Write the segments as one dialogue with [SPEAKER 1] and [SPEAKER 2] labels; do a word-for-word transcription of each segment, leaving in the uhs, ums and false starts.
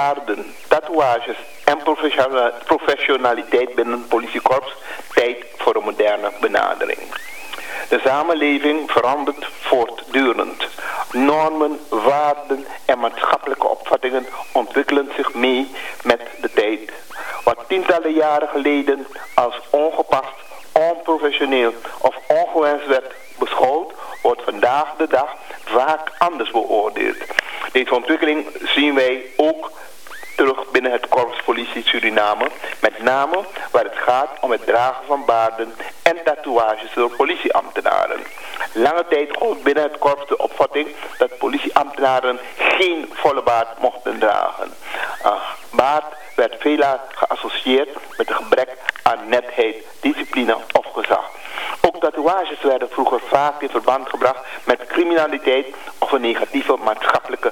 [SPEAKER 1] baarden, tatoeages en professionaliteit binnen het politiekorps tijd voor een moderne benadering. De samenleving verandert voortdurend. Normen, waarden en maatschappelijke opvattingen ontwikkelen zich mee met de tijd. Wat tientallen jaren geleden als ongepast, onprofessioneel of ongewenst werd beschouwd, wordt vandaag de dag vaak anders beoordeeld. Deze ontwikkeling zien wij ook terug binnen het Korps Politie Suriname, met name waar het gaat om het dragen van baarden en tatoeages door politieambtenaren. Lange tijd gold binnen het korps de opvatting dat politieambtenaren geen volle baard mochten dragen. Een baard werd veelal geassocieerd met een gebrek aan netheid, discipline of gezag. Ook tatoeages werden vroeger vaak in verband gebracht met criminaliteit of een negatieve maatschappelijke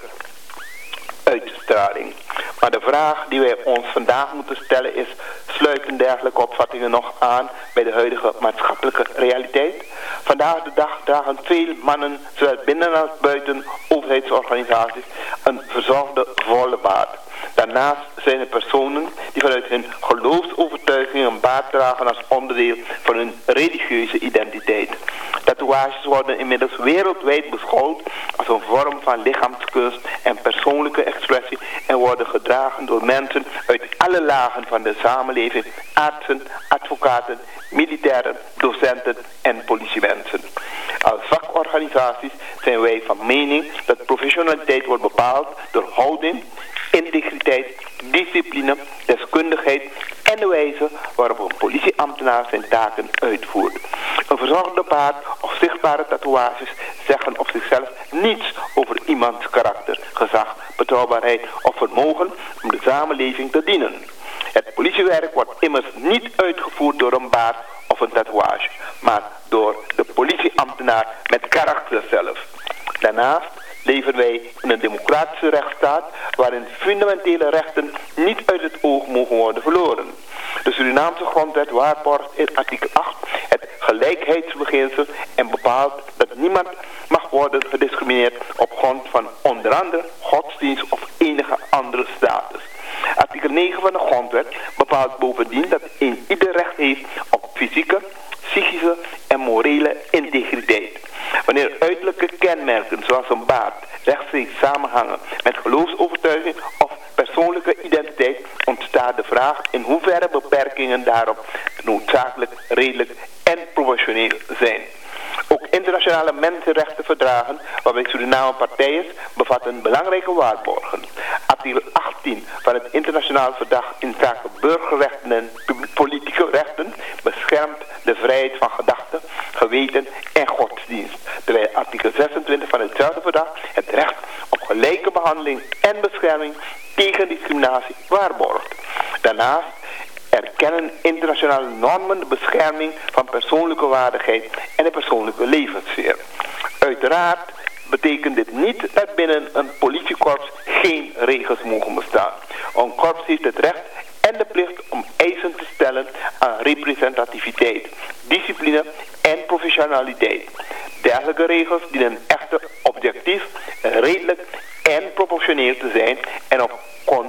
[SPEAKER 1] uitstraling. Maar de vraag die wij ons vandaag moeten stellen is: sluiten dergelijke opvattingen nog aan bij de huidige maatschappelijke realiteit? Vandaag de dag dragen veel mannen, zowel binnen als buiten overheidsorganisaties, een verzorgde volle baard. Daarnaast zijn er personen die vanuit hun geloofsovertuiging een baard dragen als onderdeel van hun religieuze identiteit. Tatoeages worden inmiddels wereldwijd beschouwd als een vorm van lichaamskunst en persoonlijke expressie en worden gedragen door mensen uit alle lagen van de samenleving: artsen, advocaten, militairen, docenten en politiemensen. Als vakorganisaties zijn wij van mening dat professionaliteit wordt bepaald door houding, integriteit, discipline, deskundigheid en de wijze waarop een politieambtenaar zijn taken uitvoert. Een verzorgde baard of zichtbare tatoeages zeggen op zichzelf niets over iemands karakter, gezag, betrouwbaarheid of vermogen om de samenleving te dienen. Het politiewerk wordt immers niet uitgevoerd door een baard of een tatoeage, maar door de politieambtenaar met karakter zelf. Daarnaast leven wij in een democratische rechtsstaat waarin fundamentele rechten niet uit het oog mogen worden verloren. De Surinaamse grondwet waarborgt in artikel acht het gelijkheidsbeginsel en bepaalt dat niemand mag worden gediscrimineerd op grond van onder andere godsdienst of enige andere status. Artikel negen van de grondwet bepaalt bovendien dat een ieder recht heeft op fysieke, psychische en morele integriteit. Wanneer uiterlijke kenmerken zoals een baard rechtstreeks samenhangen met geloofsovertuiging of persoonlijke identiteit, ontstaat de vraag in hoeverre beperkingen daarop noodzakelijk, redelijk en proportioneel zijn. Ook internationale mensenrechtenverdragen waarbij Suriname partij is, bevatten belangrijke waarborgen. Artikel achttien van het internationaal verdrag in zaken burgerrechten en politieke rechten beschermt de vrijheid van gedachten, geweten en godsdienst. Terwijl artikel zesentwintig van hetzelfde verdrag het recht op gelijke behandeling en bescherming tegen discriminatie waarborgt. Daarnaast erkennen internationale normen de bescherming van persoonlijke waardigheid en de persoonlijke levenssfeer. Uiteraard betekent dit niet dat binnen een politiekorps geen regels mogen bestaan. Een korps heeft het recht en de plicht om eisen te stellen aan representativiteit, discipline en professionaliteit. Dergelijke regels dienen echter objectief, redelijk en proportioneel te zijn en op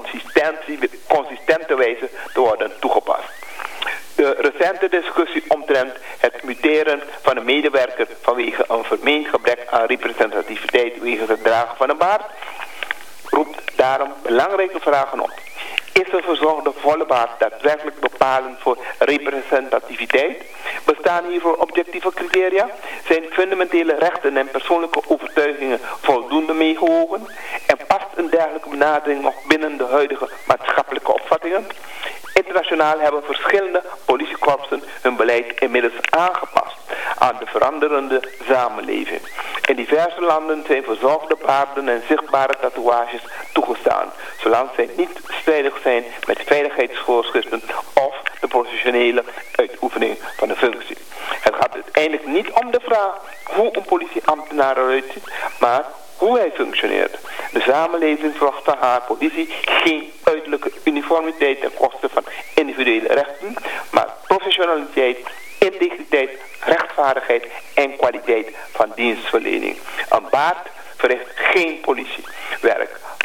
[SPEAKER 1] consistente wijze te worden toegepast. De recente discussie omtrent het muteren van een medewerker vanwege een vermeend gebrek aan representativiteit wegens het dragen van een baard roept daarom belangrijke vragen op. Is een verzorgde volle baard daadwerkelijk bepalend voor representativiteit? Bestaan hiervoor objectieve criteria? Zijn fundamentele rechten en persoonlijke overtuigingen voldoende meegewogen? En past een dergelijke benadering nog binnen de huidige maatschappelijke opvattingen? Internationaal hebben verschillende politiekorpsen hun beleid inmiddels aangepast aan de veranderende samenleving. In diverse landen zijn verzorgde baarden en zichtbare tatoeages toegestaan, zolang zij niet strijdig zijn met veiligheidsvoorschriften of de professionele uitoefening van de functie. Het gaat uiteindelijk niet om de vraag hoe een politieambtenaar eruit ziet, maar hoe hij functioneert. De samenleving verwacht van haar politie geen uiterlijke uniformiteit ten koste van individuele rechten, maar professionaliteit, integriteit, rechtvaardigheid en kwaliteit van dienstverlening. Een baard verricht geen politiewerk.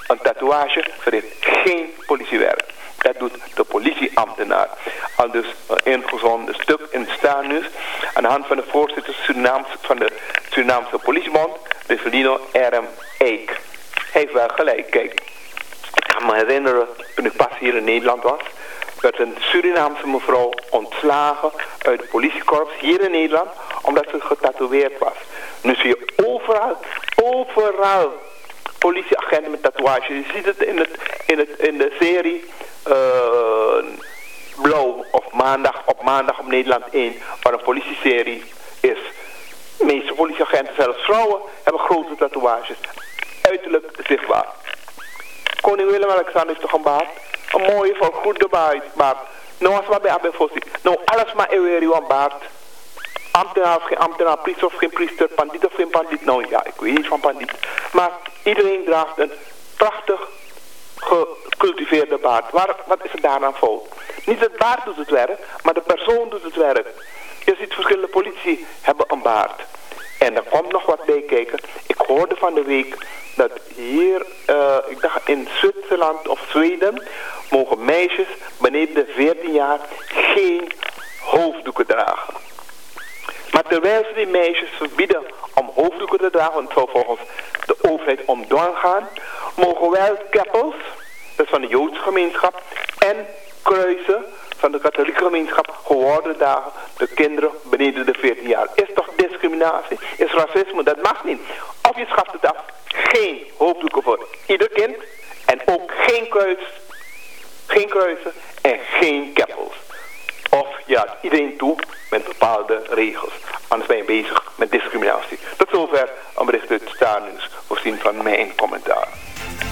[SPEAKER 1] Een tatoeage verricht geen politiewerk. Dat doet de politieambtenaar. Al dus een ingezonden stuk in het Staannieuws aan de hand van de voorzitter Surinaamse, van de Surinaamse politiebond, Rivelino R M Eek. Hij heeft wel gelijk. Kijk, ik kan me herinneren toen ik pas hier in Nederland was, werd een Surinaamse mevrouw ontslagen uit het politiekorps hier in Nederland omdat ze getatoeëerd was. Nu zie je overal, overal politieagenten met tatoeages. Je ziet het in, het, in, het, in de serie uh, Blauw of maandag op maandag op Nederland één, waar een politieserie is. De meeste politieagenten, zelfs vrouwen, hebben grote tatoeages. Uiterlijk zichtbaar. Koning Willem-Alexander heeft toch een baard? Een mooie, van goede baard. Nou, als we bij Abel Fossi. Nou, alles maar weer een baard. Ambtenaar of geen ambtenaar, priester of geen priester, bandiet of geen bandiet. Nou ja, ik weet niet van bandiet. Maar iedereen draagt een prachtig gecultiveerde baard. Waar, wat is er daaraan fout? Niet het baard doet het werk, maar de persoon doet het werk. Je ziet verschillende politie hebben een baard. En er komt nog wat bij kijken. Ik hoorde van de week dat hier, uh, ik dacht in Zwitserland of Zweden, mogen meisjes beneden de veertien jaar geen hoofddoeken dragen. Maar terwijl ze die meisjes verbieden om hoofddoeken te dragen, want het zou volgens de overheid om dwang gaan, mogen wel keppels, dat is van de Joodse gemeenschap, en kruisen van de katholieke gemeenschap geworden dagen de kinderen beneden de veertien jaar. Is toch discriminatie? Is racisme? Dat mag niet. Of je schaft het af. Geen hoofddoeken voor ieder kind. En ook geen kruis. Geen kruisen en geen keppels. Of je laat iedereen toe met bepaalde regels. Anders ben je bezig